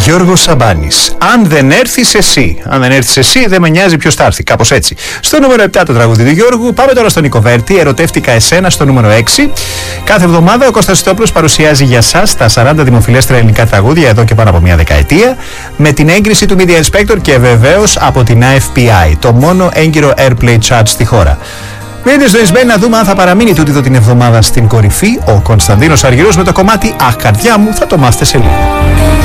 Γιώργος Σαμπάνης. Αν δεν έρθεις εσύ. Αν δεν έρθεις εσύ, δεν με νοιάζει ποιος θα έρθει. Κάπως έτσι. Στο νούμερο 7 το τραγούδι του Γιώργου. Πάμε τώρα στον Νίκο Βέρτη. Ερωτεύτηκα εσένα στο νούμερο 6. Κάθε εβδομάδα ο Κώστας Στόπλος παρουσιάζει για σας τα 40 δημοφιλέστερα ελληνικά τραγούδια εδώ και πάνω από μια δεκαετία. Με την έγκριση του Media Inspector και βεβαίως από την AFPI. Το μόνο έγκυρο Airplay Chart στη χώρα. Μείνετε στο Ισμπέν να δούμε αν θα παραμείνει τούτη εδώ την εβδομάδα στην κορυφή ο Κωνσταντίνος Αργυρός με το κομμάτι «Αχ, καρδιά μου», θα το μάθετε σε λίγο.